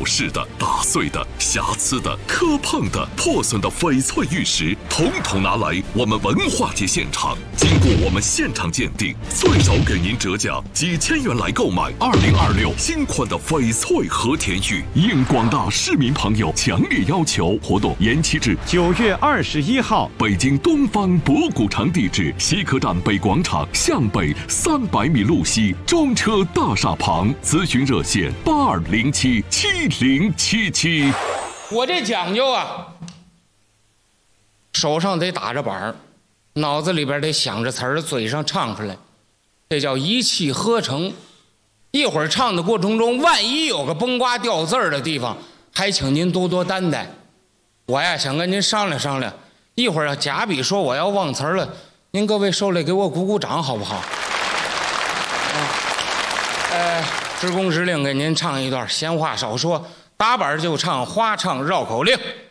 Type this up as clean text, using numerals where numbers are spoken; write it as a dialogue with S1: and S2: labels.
S1: 失的、打碎的、瑕疵的、磕碰的、破损的翡翠玉石，统统拿来我们文化节现场，经过我们现场鉴定，最少给您折价几千元来购买2026新款的翡翠和田玉。应广大市民朋友强烈要求，活动延期至
S2: 9月21号。
S1: 北京东方博古城地址：西客站北广场向北300米路西中车大厦旁。咨询热线82077077。
S3: 我这讲究啊，手上得打着板儿，脑子里边得想着词儿，嘴上唱出来，这叫一气呵成。一会儿唱的过程中，万一有个崩瓜掉字儿的地方，还请您多多担待。我呀想跟您商量商量，一会儿要假比说我要忘词儿了，您各位受累给我鼓鼓掌好不好？职工指令给您唱一段，闲话少说，打板就唱花唱绕口令。